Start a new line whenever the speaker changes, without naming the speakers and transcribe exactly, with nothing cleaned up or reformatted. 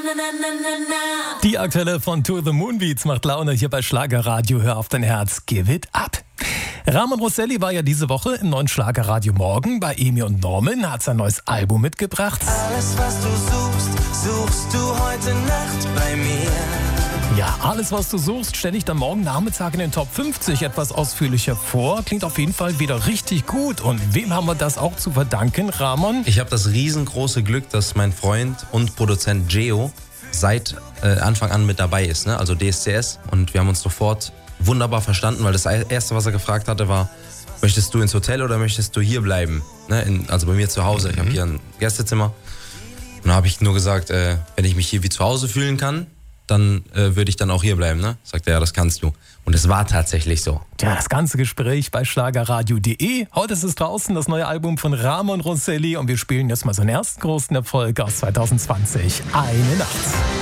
Die aktuelle von To The Moon Beats macht Laune hier bei Schlagerradio. Hör auf dein Herz, give it up. Ramon Rosselli war ja diese Woche im neuen Schlagerradio Morgen bei Emi und Norman, hat sein neues Album mitgebracht.
Alles, was du suchst, suchst du heute Nacht bei mir.
Ja, alles, was du suchst, stelle ich dann morgen Nachmittag in den Top fünfzig etwas ausführlicher vor. Klingt auf jeden Fall wieder richtig gut. Und wem haben wir das auch zu verdanken, Ramon?
Ich habe das riesengroße Glück, dass mein Freund und Produzent Geo seit äh, Anfang an mit dabei ist, ne? Also D S C S. Und wir haben uns sofort wunderbar verstanden, weil das Erste, was er gefragt hatte, war, möchtest du ins Hotel oder möchtest du hier bleiben? Ne? In, also bei mir zu Hause. Ich habe hier ein Gästezimmer. Und da habe ich nur gesagt, äh, wenn ich mich hier wie zu Hause fühlen kann, dann äh, würde ich dann auch hier bleiben, ne? Sagt er, ja, das kannst du. Und es war tatsächlich so.
Ja, das ganze Gespräch bei schlagerradio punkt de. Heute ist es draußen, das neue Album von Ramon Rosselli. Und wir spielen jetzt mal seinen ersten großen Erfolg aus zwanzig zwanzig. Eine Nacht.